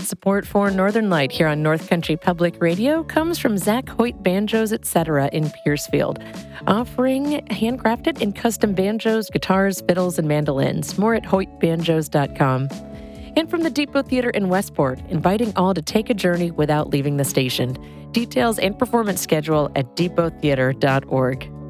Support for Northern Light here on North Country Public Radio comes from Zach Hoyt Banjos, etc. in Piercefield, offering handcrafted and custom banjos, guitars, fiddles, and mandolins. More at hoytbanjos.com. And from the Depot Theater in Westport, inviting all to take a journey without leaving the station. Details and performance schedule at depottheater.org.